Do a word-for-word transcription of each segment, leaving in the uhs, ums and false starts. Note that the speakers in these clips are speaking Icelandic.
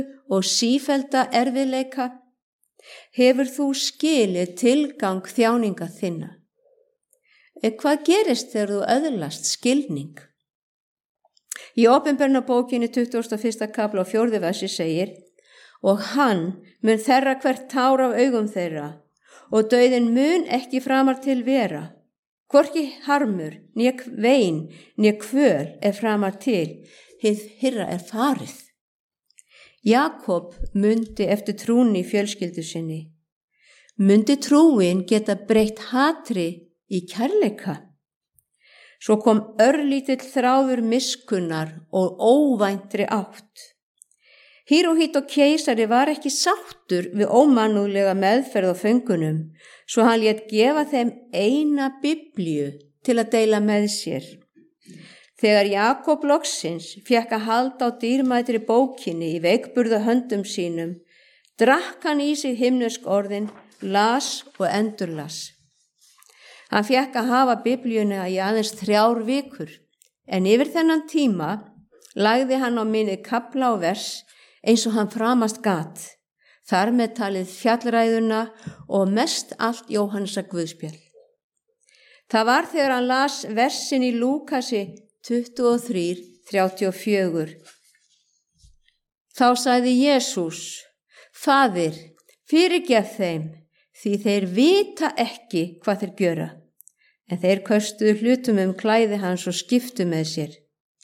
og sífellda erfiðleika? Hefur þú skilið tilgang þjáninga þinna? En hvað gerist þegar þú öðlast skilning? Í Opinberunarbókinni tuttugasta og fyrsta kafla og fjórði versi segir: og hann mun þerra hvert tár af augum þeirra og dauðinn mun ekki framar til vera. Hvorki harmur, né vein, né kvöl er framar til, hið hyrra er farið. Jakob mundi eftir trúni í fjölskyldu sinni. Mundi trúin geta breytt hatri í kærleika? Svo kom örlítill þráður miskunnar og óvæntri átt. Híróhít og keisari var ekki sáttur við ómannúðlega meðferð á föngunum, svo hann lét gefa þeim eina biblíu til að deila með sér. Þegar Jakob loksins fékk að halda á dýrmætri bókinni í veikburða höndum sínum, drakk hann í sig himnesk orðin, las og endurlas. Hann fékk að hafa biblíuna í aðeins þrjár vikur, en yfir þennan tíma lagði hann á minni kafla og vers eins og hann framast gat, þar með talið fjallræðuna og mest allt Jóhannesar guðspjall. Það var þegar hann las versin í Lúkasi tuttugu og þrjú, þrjátíu og fjögur. Þá sagði Jesús: Faðir, fyrirgef þeim, því þeir vita ekki hvað þeir gjöra. En þeir köstuðu hlutum um klæði hans og skiptu með sér.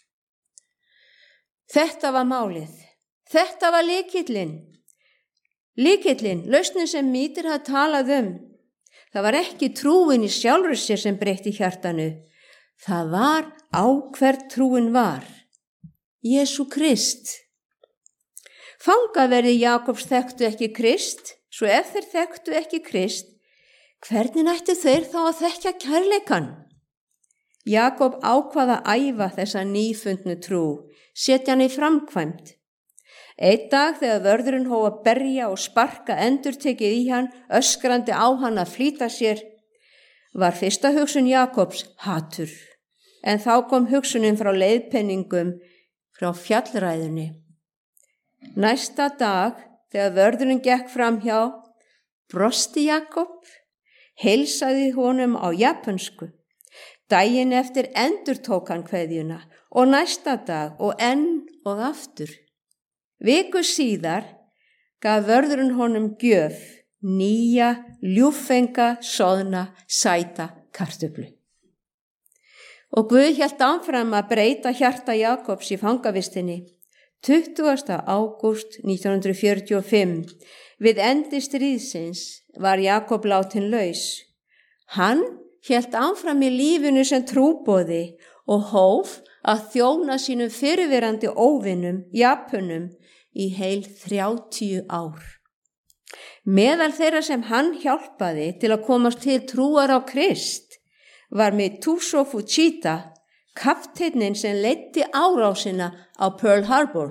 Þetta var málið. Þetta var lykillinn. Lykillinn, lausnin sem Mítir hafði talað um. Það var ekki trúin í sjálfri sér sem breytti hjartanu. Það var á hver trúin var. Jesú Krist. Fangaverði Jakobs þekktu ekki Krist, svo ef þeir þekktu ekki Krist, hvernig ættu þeir þá að þekkja kærleikan? Jakob ákvað að æfa þessa nýfundnu trú, setja hann í framkvæmd. Einn dag þegar vörðurinn hóf að berja og sparka endurtekið í hann, öskrandi á hann að flýta sér, var fyrsta hugsun Jakobs hatur, en þá kom hugsunin frá leiðpenningum frá fjallræðunni. Næsta dag þegar vörðurinn gekk framhjá, brosti Jakob, heilsaði honum á japönsku. Daginn eftir endurtók hann kveðjuna og næsta dag og enn og aftur. Viku síðar gaf vörðurinn honum gjöf, nýja, ljúffenga, soðna, sæta kartöflu. Og Guð hélt áfram að breyta hjarta Jakobs í fangavistinni. tuttugasta ágúst nítján hundruð fjörutíu og fimm, við endi stríðsins, var Jakob látin laus. Hann hélt áfram í lífinu sem trúboði og hóf að þjóna sínum fyrirverandi óvinum, Japunum, í heil þrjátíu ár. Meðal þeirra sem hann hjálpaði til að komast til trúar á Krist var Mitsuo Fuchita, kapteinninn sem leiddi árásina á Pearl Harbor.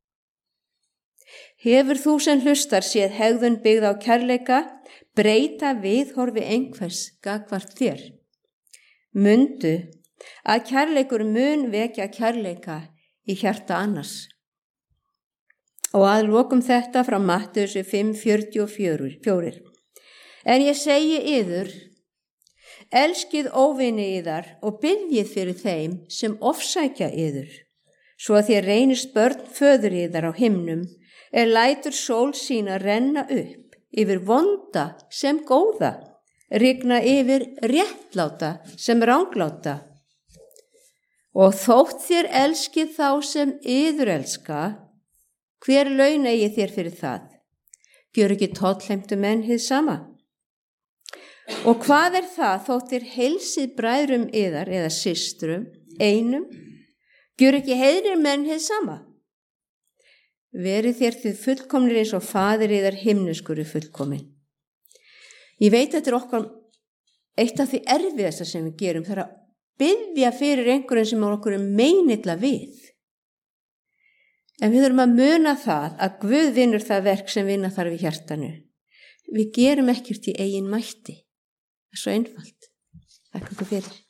Hefur þú sem hlustar séð hegðun byggð á kærleika breyta viðhorfi einhvers gagnvart þér? Mundu að kærleikur mun vekja kærleika í hjarta annars. Og að lokum þetta frá Mattheusi fimm, fjörutíu og fjögur. En ég segi yður, elskið óvini yðar og biðjið fyrir þeim sem ofsækja yður, svo að þér reynist börn föður yðar á himnum, er lætur sól sína renna upp yfir vonda sem góða, rigna yfir réttláta sem rangláta. Og þótt þér elskið þá sem yður elska, hver laun eigi þér fyrir það? Gjör ekki tollheimtu menn hið sama? Og hvað er það þótt þér heilsið bræðrum yðar eða systrum, einum? Gjör ekki heiðrir menn hið sama? Verið þér þið fullkomnir eins og faðir yðar himneskur er fullkomin. Ég veit að þetta er okkar eitt af því erfiðasta sem við gerum, það er að biðja fyrir einhverjum sem er okkur meinilla við. En við þurfum að muna það að Guð vinnur það verk sem vinna þarf í hjartanu. Við gerum ekkert í eigin mætti. Það er svo einfalt. Takk fyrir.